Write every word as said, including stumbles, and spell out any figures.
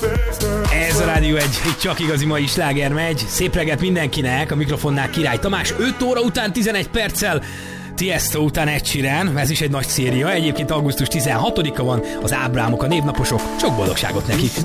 Ez a Rádió egy, egy csak igazi mai sláger megy. Szép reggelt mindenkinek, a mikrofonnál Király Tamás. öt óra után tizenegy perccel, Tiesto után Ed Sheeran. Ez is egy nagy széria. Egyébként augusztus tizenhatodika van, az Ábrámok, a névnaposok. Sok boldogságot nekik!